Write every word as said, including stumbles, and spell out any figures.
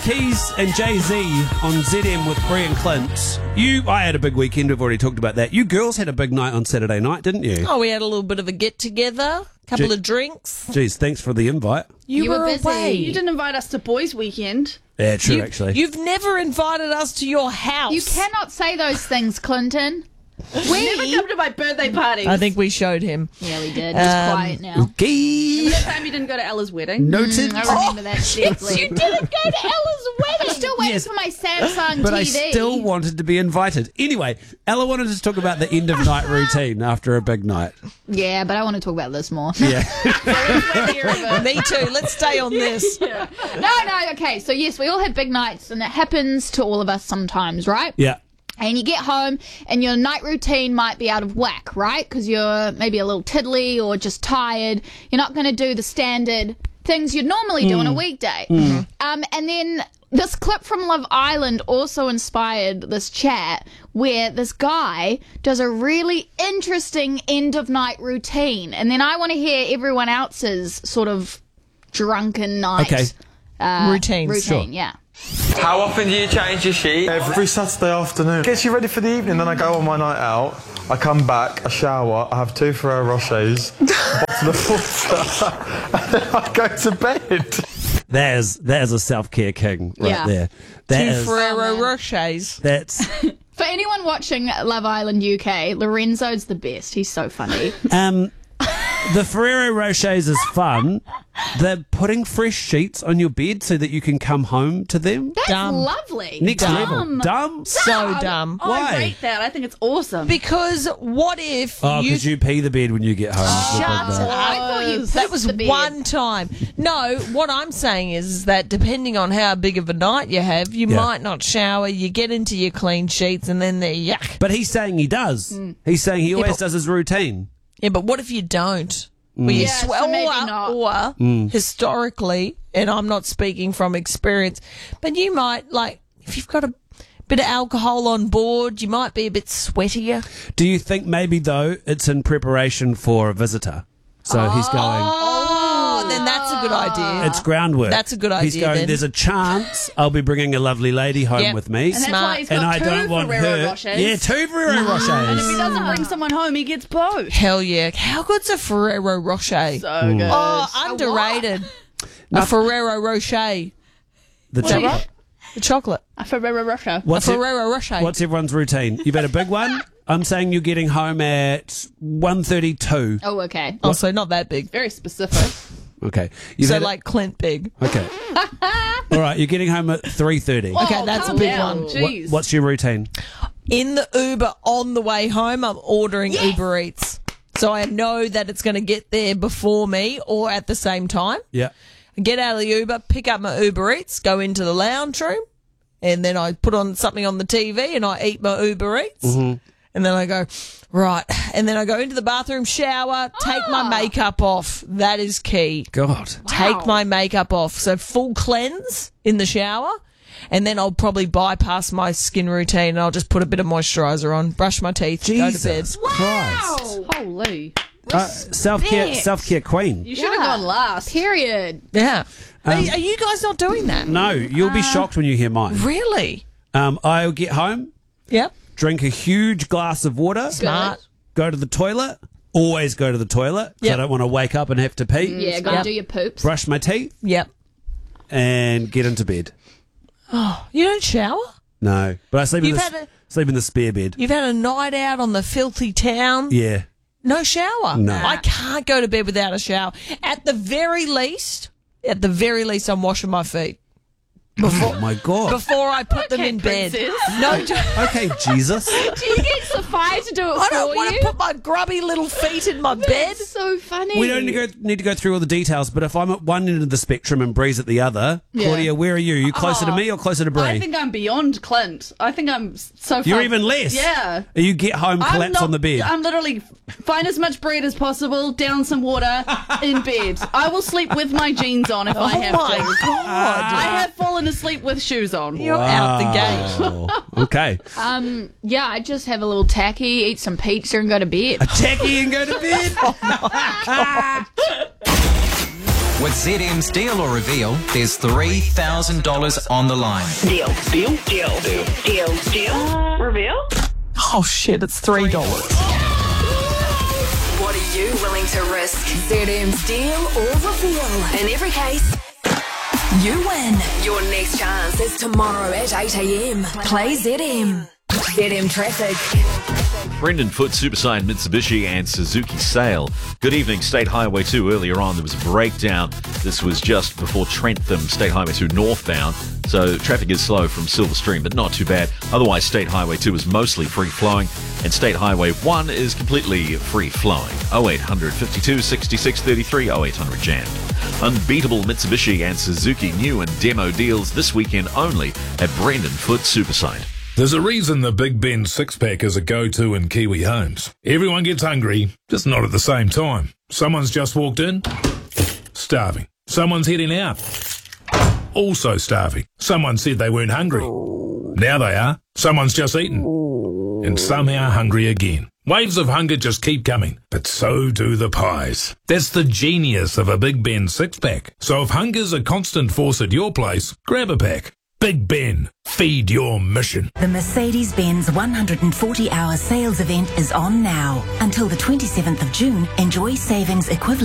Keys and Jay-Z on Z M with Bree and Clint. You, I had a big weekend. We've already talked about that. You girls had a big night on Saturday night, didn't you? Oh, we had a little bit of a get-together, a couple Gee- of drinks. Geez, thanks for the invite. You, You were were busy. away. You didn't invite us to boys' weekend. Yeah, true, You- actually. You've never invited us to your house. You cannot say those things, Clinton. Never We. come to my birthday party. I think we showed him. Yeah, we did. Just Um, quiet now. Okay. That time you didn't go to Ella's wedding. Noted. I remember that deeply. You didn't go to Ella's wedding. I'm still waiting Yes. for my Samsung But T I V. still wanted to be invited. Anyway, Ella wanted to talk about the end of night routine after a big night. Yeah, but I want to talk about this more. Yeah. Me too. Let's stay on this. no, no, okay. So, yes, we all have big nights, and it happens to all of us sometimes, right? Yeah. And you get home and your night routine might be out of whack, right? Because you're maybe a little tiddly or just tired. You're not going to do the standard things you'd normally do on a weekday. Um, and then this clip from Love Island also inspired this chat where this guy does a really interesting end of night routine. And then I want to hear everyone else's sort of drunken night Okay. uh, Routines. routine. Sure. Yeah. How often do you change your sheet? Every Saturday afternoon. Gets you ready for the evening, then I go on my night out, I come back, I shower, I have two Ferrero Rochers, a bottle of water, and then I go to bed. That is, that is a self-care king right Yeah. there. That Two is, Ferrero man. Rochers. that's... For anyone watching Love Island U K, Lorenzo's the best. He's so funny. Um, the Ferrero Rochers is fun. They're putting fresh sheets on your bed so that you can come home to them. That's Dumb. lovely. Next Dumb. level. Dumb? So dumb. Oh, Why? I rate that. I think it's awesome. Because what if Oh, you... because you pee the bed when you get home. Shut It's a big up. night. I thought you That pissed was the bed. one time. No, what I'm saying is, is that depending on how big of a night you have, you Yeah. might not shower, you get into your clean sheets, and then they're yuck. But he's saying he does. He's saying he always but- does his routine. Yeah, but what if you don't? Well, you Yeah, swear, so maybe or, not. or historically, and I'm not speaking from experience, but you might, like, if you've got a bit of alcohol on board, you might be a bit sweatier. Do you think maybe, though, it's in preparation for a visitor? So he's going, Oh, then that's a good idea. it's groundwork. That's a good He's idea going, then. there's a chance I'll be bringing a lovely lady home Yep. with me. and that's Smart. why he's got And I two don't want Ferrero her. Rochers. Yeah, two Ferrero And if he Rochers. doesn't bring someone home, he gets both. Hell yeah. How good's a Ferrero Rocher? So good. oh, underrated. A Ferrero Rocher. The Is that chocolate. right? The chocolate. A Ferrero Rocher. What's, a it- Ferrero Rocher. what's everyone's routine? You've had a big one? I'm saying you're getting home at one thirty-two. Oh, okay. Oh, so not that big. Very specific. Okay. You've So had it- like Clint big. Okay. All right, you're getting home at three thirty. Okay, Oh, that's a calm big down. one. Jeez. What's your routine? In the Uber on the way home, I'm ordering Uber Eats. So I know that it's going to get there before me or at the same time. Yeah. I get out of the Uber, pick up my Uber Eats, go into the lounge room, and then I put on something on the T V and I eat my Uber Eats. Mm-hmm. And then I go, right. And then I go into the bathroom, shower, take my makeup off. That is key. God. Take my makeup off. So full cleanse in the shower. And then I'll probably bypass my skin routine and I'll just put a bit of moisturiser on, brush my teeth, Jesus go to bed. Christ. Holy. Uh, self-care, Respect. self-care queen. You should have Yeah. gone last. Period. Yeah. Um, are, are you guys not doing that? No, you'll be shocked when you hear mine. Really? Um, I'll get home, Yep. drink a huge glass of water, Smart. go to the toilet, always go to the toilet, 'cause Yep. I don't want to wake up and have to pee, Yeah, gotta Yep. do your poops. brush my teeth, Yep. and get into bed. You don't shower? No, but I sleep in, You've the, had a- sleep in the spare bed. You've had a night out on the filthy town? Yeah. No shower. No. I can't go to bed without a shower. At the very least, at the very least, I'm washing my feet Oh, my God. before I put them Okay, in bed. princess. No, jo- Okay, Jesus. Do you get Sophia to do it I don't for want you? to put my grubby little feet in my bed. That's so funny. We don't need to, go, need to go through all the details, but if I'm at one end of the spectrum and Bree's at the other, Yeah. Claudia, where are you? Are you closer to Oh, me or closer to Bree? I think I'm beyond Clint. I think I'm s- so far. You're even less. Yeah. You get home, I'm collapse not- on the bed. I'm literally find as much bread as possible, down some water, in bed. I will sleep with my jeans on if I have Oh my to. God. I have fallen asleep with shoes on. You're out the gate. Wow. Okay. Um, yeah, I just have a little tacky, eat some pizza, and go to bed. Tacky and go to bed. With Z M's Deal or Reveal, there's three thousand dollars on the line. Deal. Deal. Deal. Deal. Deal. Deal. Uh, reveal? Oh shit, it's three dollars. What are you willing to risk? Z M's Deal or Reveal. In every case, you win. Your next chance is tomorrow at eight a.m. Play Z M. Z M Traffic. Brendan Foot, Superside, Mitsubishi and Suzuki Sail. Good evening. State Highway two. Earlier on, there was a breakdown. This was just before Trentham, State Highway two northbound. So traffic is slow from Silverstream, but not too bad. Otherwise, State Highway two is mostly free-flowing, and State Highway one is completely free-flowing. oh eight hundred, fifty-two, sixty-six, thirty-three, oh eight hundred jammed. Unbeatable Mitsubishi and Suzuki new and demo deals this weekend only at Brendan Foot Superside. There's a reason the Big Ben six-pack is a go-to in Kiwi homes. Everyone gets hungry, just not at the same time. Someone's just walked in, starving. Someone's heading out, also starving. Someone said they weren't hungry. Now they are. Someone's just eaten, and somehow hungry again. Waves of hunger just keep coming, but so do the pies. That's the genius of a Big Ben six-pack. So if hunger's a constant force at your place, grab a pack. Big Ben, feed your mission. The Mercedes-Benz one hundred forty hour sales event is on now. Until the twenty-seventh of June, enjoy savings equivalent